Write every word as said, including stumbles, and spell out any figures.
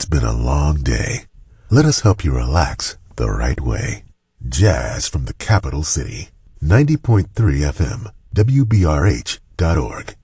It's been a long day. Let us help you relax the right way. Jazz from the capital city. ninety point three F M, W B R H dot org.